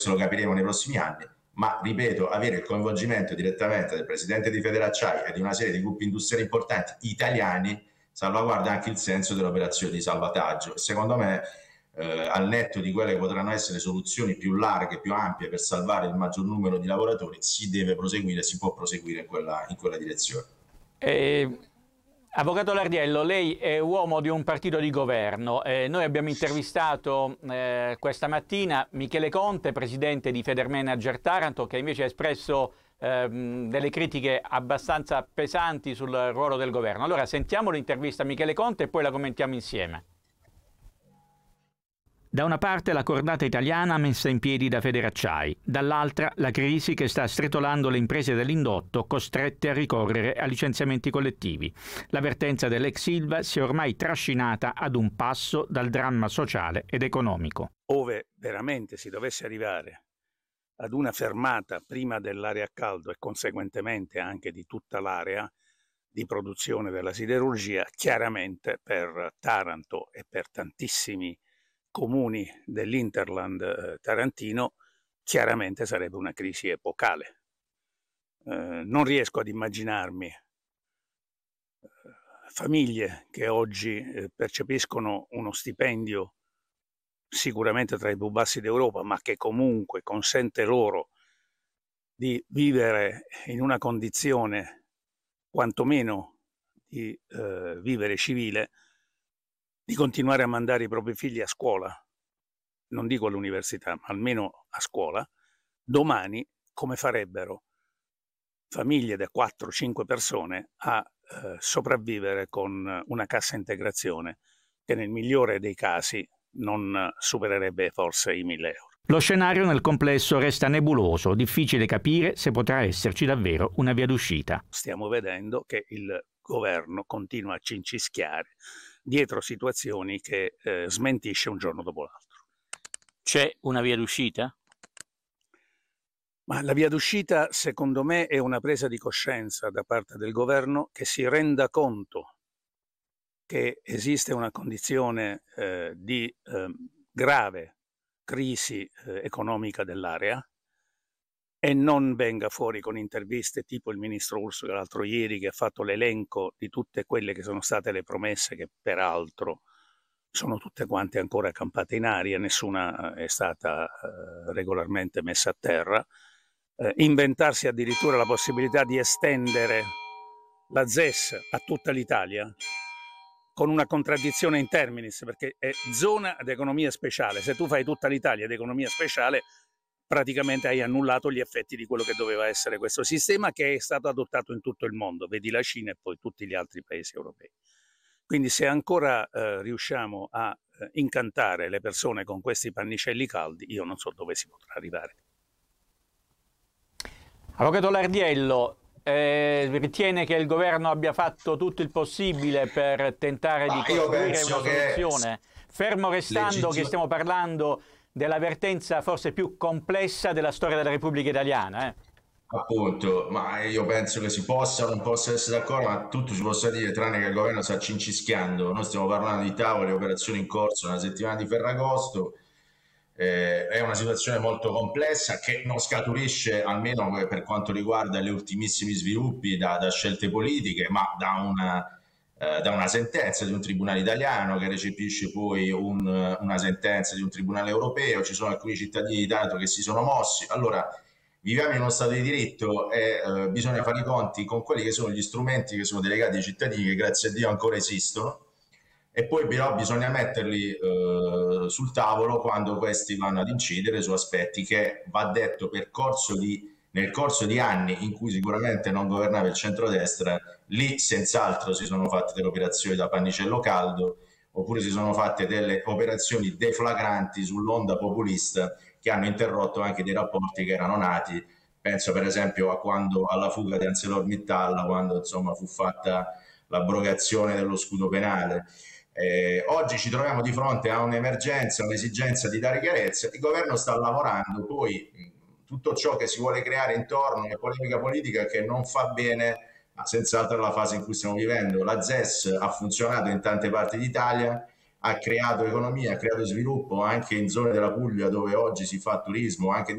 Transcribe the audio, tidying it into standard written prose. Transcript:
lo capiremo nei prossimi anni, ma ripeto, avere il coinvolgimento direttamente del presidente di Federacciai e di una serie di gruppi industriali importanti italiani salvaguarda anche il senso dell'operazione di salvataggio. Secondo me, al netto di quelle che potranno essere soluzioni più larghe, più ampie per salvare il maggior numero di lavoratori, si deve proseguire, si può proseguire in quella direzione. Avvocato Lardiello, lei è uomo di un partito di governo. Noi abbiamo intervistato questa mattina Michele Conte, presidente di Federmanager Taranto, che invece ha espresso delle critiche abbastanza pesanti sul ruolo del governo. Allora sentiamo l'intervista a Michele Conte e poi la commentiamo insieme. Da una parte la cordata italiana messa in piedi da Federacciai, dall'altra la crisi che sta stretolando le imprese dell'indotto costrette a ricorrere a licenziamenti collettivi. L'avvertenza dell'ex Ilva si è ormai trascinata ad un passo dal dramma sociale ed economico. Ove veramente si dovesse arrivare ad una fermata prima dell'area a caldo e conseguentemente anche di tutta l'area di produzione della siderurgia, chiaramente per Taranto e per tantissimi comuni dell'Interland tarantino, chiaramente sarebbe una crisi epocale. Non riesco ad immaginarmi famiglie che oggi percepiscono uno stipendio sicuramente tra i più bassi d'Europa, ma che comunque consente loro di vivere in una condizione quantomeno di vivere civile, di continuare a mandare i propri figli a scuola, non dico all'università, ma almeno a scuola, domani come farebbero famiglie da 4-5 persone a sopravvivere con una cassa integrazione che nel migliore dei casi non supererebbe forse i 1.000 euro. Lo scenario nel complesso resta nebuloso, difficile capire se potrà esserci davvero una via d'uscita. Stiamo vedendo che il governo continua a cincischiare dietro situazioni che smentisce un giorno dopo l'altro. C'è una via d'uscita? Ma la via d'uscita, secondo me, è una presa di coscienza da parte del governo che si renda conto che esiste una condizione di grave crisi economica dell'area e non venga fuori con interviste tipo il ministro Urso l'altro ieri, che ha fatto l'elenco di tutte quelle che sono state le promesse, che peraltro sono tutte quante ancora campate in aria, nessuna è stata regolarmente messa a terra. Inventarsi addirittura la possibilità di estendere la ZES a tutta l'Italia, con una contraddizione in terminis, perché è zona di economia speciale. Se tu fai tutta l'Italia di economia speciale, praticamente hai annullato gli effetti di quello che doveva essere questo sistema, che è stato adottato in tutto il mondo, vedi la Cina e poi tutti gli altri paesi europei. Quindi se ancora riusciamo a incantare le persone con questi pannicelli caldi, io non so dove si potrà arrivare. Avvocato Lardiello, ritiene che il governo abbia fatto tutto il possibile per tentare di costruire una soluzione, fermo restando che stiamo parlando dell'avvertenza forse più complessa della storia della Repubblica Italiana? Appunto, ma io penso che si possa o non possa essere d'accordo, ma tutto si possa dire, tranne che il governo sta cincischiando. Noi stiamo parlando di tavole, operazioni in corso, una settimana di Ferragosto. È una situazione molto complessa che non scaturisce, almeno per quanto riguarda gli ultimissimi sviluppi, da scelte politiche, ma da una sentenza di un tribunale italiano che recepisce poi una sentenza di un tribunale europeo. Ci sono alcuni cittadini di Taranto che si sono mossi. Allora, viviamo in uno Stato di diritto e bisogna fare i conti con quelli che sono gli strumenti che sono delegati ai cittadini, che grazie a Dio ancora esistono, e poi però bisogna metterli sul tavolo quando questi vanno ad incidere su aspetti che, va detto, nel corso di anni in cui sicuramente non governava il centrodestra, lì senz'altro si sono fatte delle operazioni da pannicello caldo, oppure si sono fatte delle operazioni deflagranti sull'onda populista che hanno interrotto anche dei rapporti che erano nati. Penso per esempio alla fuga di ArcelorMittal, quando insomma fu fatta l'abrogazione dello scudo penale. Oggi ci troviamo di fronte a un'emergenza, un'esigenza di dare chiarezza. Il governo sta lavorando, poi tutto ciò che si vuole creare intorno alla polemica politica che non fa bene, ma senz'altro la fase in cui stiamo vivendo. La ZES ha funzionato in tante parti d'Italia, ha creato economia, ha creato sviluppo anche in zone della Puglia dove oggi si fa turismo, anche